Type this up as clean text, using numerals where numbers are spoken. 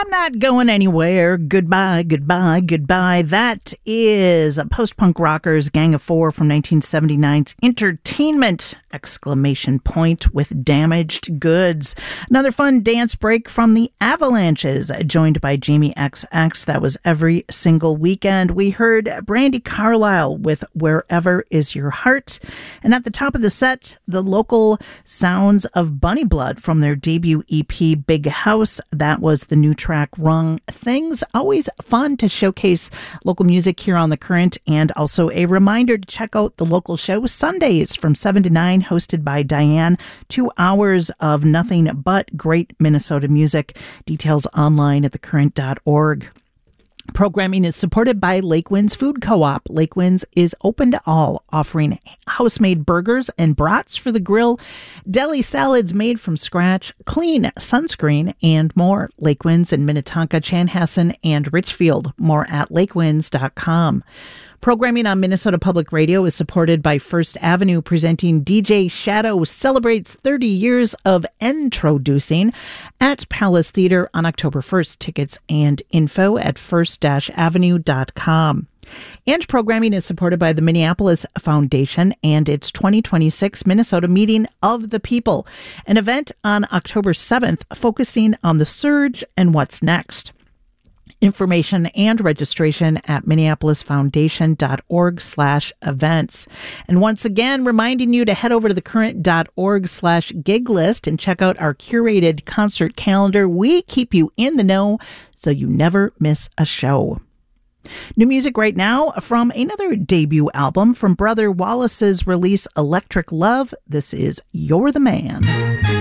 I'm not going anywhere. Goodbye, goodbye, goodbye. That is post-punk rockers Gang of Four from 1979's Entertainment! Exclamation point with Damaged Goods. Another fun dance break from the Avalanches, joined by Jamie XX. That was Every Single Weekend. We heard Brandi Carlile with Wherever Is Your Heart. And at the top of the set, the local sounds of Bunny Blood from their debut EP, Big House. That was the new track, Wrong Things. Always fun to showcase local music here on The Current, and also a reminder to check out the local show Sundays from 7 to 9, hosted by Diane. 2 hours of nothing but great Minnesota music. Details online at thecurrent.org. Programming is supported by Lake Winds Food Co-op. Lake Winds is open to all, offering house-made burgers and brats for the grill, deli salads made from scratch, clean sunscreen, and more. Lake Winds in Minnetonka, Chanhassen, and Richfield. More at lakewinds.com. Programming on Minnesota Public Radio is supported by First Avenue, presenting DJ Shadow celebrates 30 years of introducing at Palace Theater on October 1st. Tickets and info at first-avenue.com. And programming is supported by the Minneapolis Foundation and its 2026 Minnesota Meeting of the People, an event on October 7th focusing on the surge and what's next. Information and registration at minneapolisfoundation.org/events. And once again, reminding you to head over to thecurrent.org/gig list and check out our curated concert calendar. We keep you in the know so you never miss a show. New music right now from another debut album from Brother Wallace's release, Electric Love. This is You're the Man.